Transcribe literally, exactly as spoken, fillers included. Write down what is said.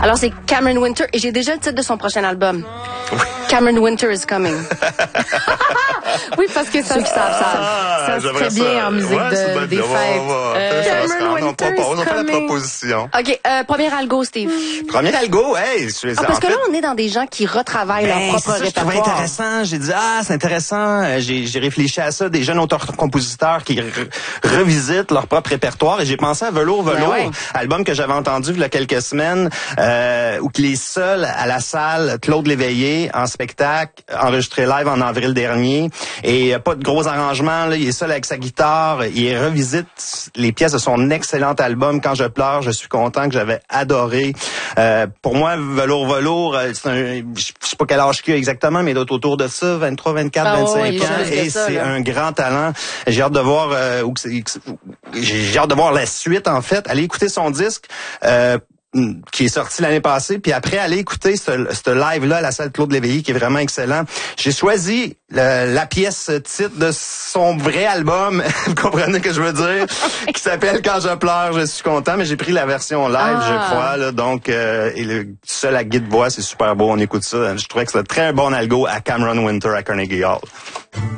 Alors, c'est Cameron Winter, et j'ai déjà le titre de son prochain album. Oui. Cameron Winter is coming. Oui, parce que ça, Ceux qui savent, savent. Ah, ça se j'aimerais fait bien ça. en musique Ouais, de- ça doit être des bien. fêtes. Ouais, ouais. Euh, Ça, Cameron ça, on Winter propose, on is fait la coming. proposition. OK, euh, premier algo, Steve. Premier algo, hey, je suis Ah, parce en que fait, là, on est dans des gens qui retravaillent ben, leur propre c'est ça, je trouvais répertoire. intéressant. J'ai dit, ah, c'est intéressant. Euh, J'ai, j'ai réfléchi à ça. Des jeunes auteurs-compositeurs qui re- revisitent leur propre répertoire. Et j'ai pensé à Velours, Velours, Ben ouais. album que j'avais entendu il y a quelques semaines, euh, où il est seul à la salle, Claude Léveillé, en spectacle, enregistré live en avril dernier. Et euh, pas de gros arrangements, là. Il est seul avec sa guitare. Il revisite les pièces de son excellent album, Quand je pleure, je suis content, que j'avais adoré. Euh, pour moi, Velours, Velours, euh, c'est un, je sais pas quel âge qu'il a exactement, mais il doit être autour de ça, vingt-trois, vingt-quatre, Ah ouais, vingt-cinq ouais, il est ans. plus que Et ça, c'est là. un grand talent. J'ai hâte de voir euh, où que c'est- que c'est- j'ai j'ai hâte de voir la suite, en fait. Allez écouter son disque. Euh, qui est sorti l'année passée, puis après aller écouter ce, ce live-là à la salle Claude Léveillé, qui est vraiment excellent. J'ai choisi le- la pièce titre de son vrai album, vous comprenez ce que je veux dire, qui s'appelle Quand je pleure, je suis content, mais j'ai pris la version live, Ah. je crois, là, donc euh, et le seul à guide voix, c'est super beau, on écoute ça. Je trouvais que c'était très bon algo à Cameron Winter à Carnegie Hall.